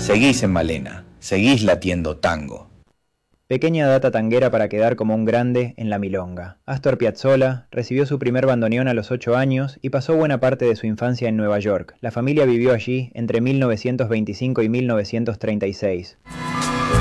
Seguís en Malena, seguís latiendo tango. Pequeña data tanguera para quedar como un grande en la milonga. Astor Piazzolla recibió su primer bandoneón a los 8 años y pasó buena parte de su infancia en Nueva York. La familia vivió allí entre 1925 y 1936.